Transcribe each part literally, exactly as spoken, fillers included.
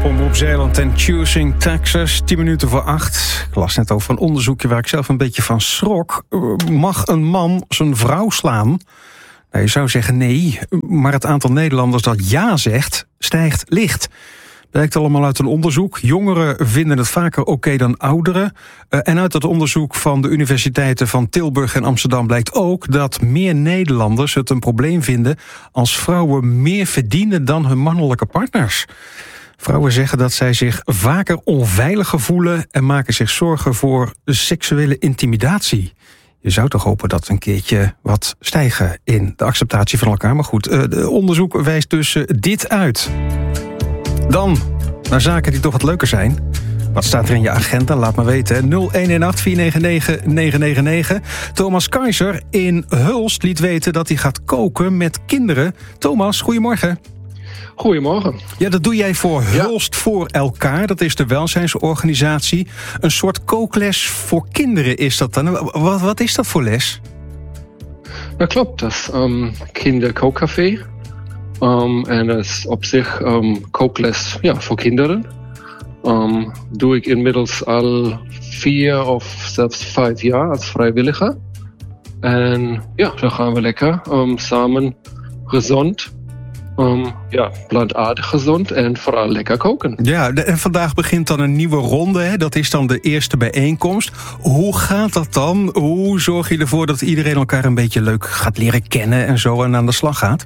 Omroep Zeeland en Choosing Texas, tien minuten voor acht. Ik las net over een onderzoekje waar ik zelf een beetje van schrok. Mag een man zijn vrouw slaan? Nou, je zou zeggen nee, maar het aantal Nederlanders dat ja zegt, stijgt licht. Blijkt allemaal uit een onderzoek. Jongeren vinden het vaker oké dan ouderen. Uh, en uit dat onderzoek van de universiteiten van Tilburg en Amsterdam blijkt ook dat meer Nederlanders het een probleem vinden als vrouwen meer verdienen dan hun mannelijke partners. Vrouwen zeggen dat zij zich vaker onveiliger voelen en maken zich zorgen voor seksuele intimidatie. Je zou toch hopen dat een keertje wat stijgen in de acceptatie van elkaar. Maar goed, uh, de onderzoek wijst dus uh, dit uit. Dan naar zaken die toch wat leuker zijn. Wat staat er in je agenda? Laat me weten. nul een een acht vier negen negen negen negen negen. Thomas Keizer in Hulst liet weten dat hij gaat koken met kinderen. Thomas, goedemorgen. Goedemorgen. Ja, dat doe jij voor Hulst ja. voor elkaar. Dat is de welzijnsorganisatie. Een soort kookles voor kinderen is dat dan. Wat, wat is dat voor les? Dat klopt. Dat is um, kinderkookcafé. Um, en dat is op zich um, kookles ja, voor kinderen. Um, doe ik inmiddels al vier of zelfs vijf jaar als vrijwilliger. En ja, dan gaan we lekker um, samen gezond, um, ja, plantaardig gezond en vooral lekker koken. Ja, en vandaag begint dan een nieuwe ronde. Hè? Dat is dan de eerste bijeenkomst. Hoe gaat dat dan? Hoe zorg je ervoor dat iedereen elkaar een beetje leuk gaat leren kennen en zo en aan de slag gaat?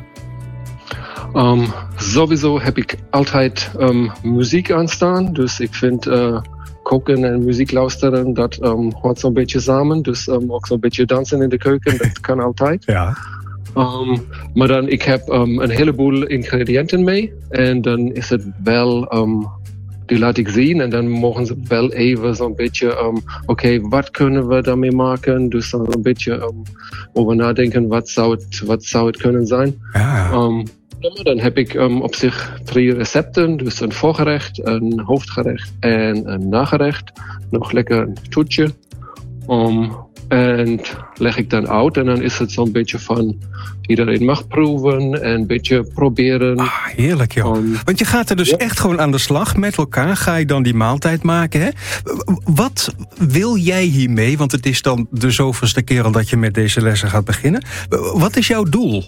Um, sowieso heb ik altijd um, muziek aanstaan. Dus ik vind uh, koken en muziek luisteren, dat um, hoort zo'n beetje samen. Dus um, ook zo'n beetje dansen in de keuken, dat kan altijd. Ja. Um, maar dan, ik heb um, een heleboel ingrediënten mee. En dan is het wel, um, die laat ik zien. En dan mogen ze wel even zo'n beetje, um, oké, okay, wat kunnen we daarmee maken? Dus dan een beetje um, over nadenken, wat zou het, wat zou het kunnen zijn? Ja. Um, Dan heb ik um, op zich drie recepten. Dus een voorgerecht, een hoofdgerecht en een nagerecht. Nog lekker een toetje. Um, en leg ik dan uit. En dan is het zo'n beetje van iedereen mag proeven en een beetje proberen. Ah, heerlijk joh. Um, Want je gaat er dus ja. echt gewoon aan de slag met elkaar. Ga je dan die maaltijd maken, hè? Wat wil jij hiermee? Want het is dan de zoveelste keer al dat je met deze lessen gaat beginnen. Wat is jouw doel?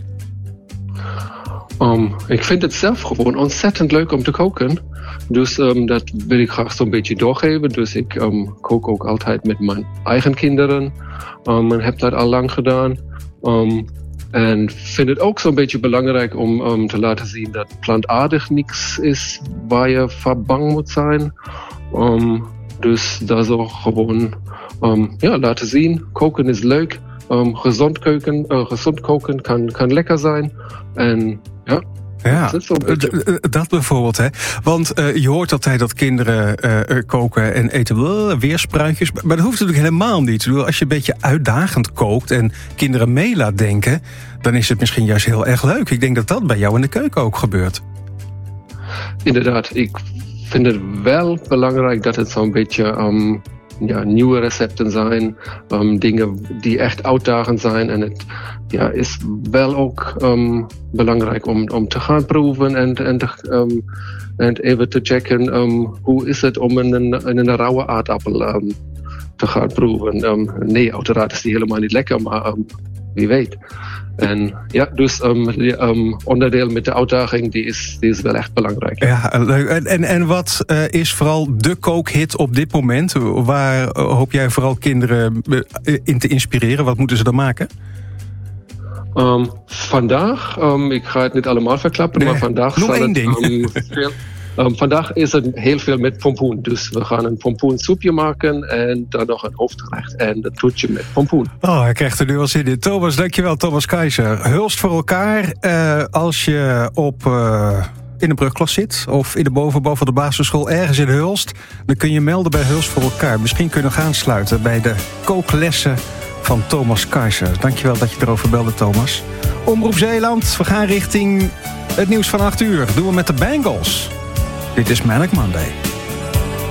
Um, ik vind het zelf gewoon ontzettend leuk om te koken. Dus um, dat wil ik graag zo'n beetje doorgeven. Dus ik um, kook ook altijd met mijn eigen kinderen. Um, en heb dat al lang gedaan. Um, en vind het ook zo'n beetje belangrijk om um, te laten zien dat plantaardig niks is waar je voor bang moet zijn. Um, dus dat zo gewoon um, ja, laten zien. Koken is leuk. Um, gezond koken, uh, gezond koken kan, kan lekker zijn. En ja, ja dat, dat bijvoorbeeld, hè. Want uh, je hoort altijd dat kinderen uh, koken en eten uh, weer spruitjes. Maar dat hoeft natuurlijk helemaal niet. Als je een beetje uitdagend kookt en kinderen mee laat denken, dan is het misschien juist heel erg leuk. Ik denk dat dat bij jou in de keuken ook gebeurt. Inderdaad, ik vind het wel belangrijk dat het zo'n beetje Um, Ja, nieuwe recepten zijn, um, dingen die echt uitdagend zijn. En het ja, is wel ook um, belangrijk om, om te gaan proeven en, en, te, um, en even te checken um, hoe is het om in een, in een rauwe aardappel um, te gaan proeven. Um, nee, uiteraard is die helemaal niet lekker, maar um, wie weet. En ja, dus um, die, um, onderdeel met de uitdaging, die is, die is wel echt belangrijk. Ja, en, en, en wat uh, is vooral de kookhit op dit moment? Waar uh, hoop jij vooral kinderen uh, in te inspireren? Wat moeten ze dan maken? Um, vandaag, um, ik ga het niet allemaal verklappen, nee, maar vandaag nog zal één het ding. Um, veel, um, vandaag is het heel veel met pompoen. Dus we gaan een pompoensoepje maken en dan nog een hoofdgerecht en een toetje met pompoen. Oh, hij krijgt er nu al zin in. Thomas, dankjewel. Thomas Keizer. Hulst voor elkaar. Uh, als je op Uh... in de brugklas zit of in de bovenbouw van de basisschool ergens in Hulst, dan kun je melden bij Hulst voor elkaar. Misschien kunnen we gaan aansluiten bij de kooklessen van Thomas Keizer. Dankjewel dat je erover belde, Thomas. Omroep Zeeland, we gaan richting het nieuws van acht uur. Doen we met de Bengals. Dit is Manic Monday.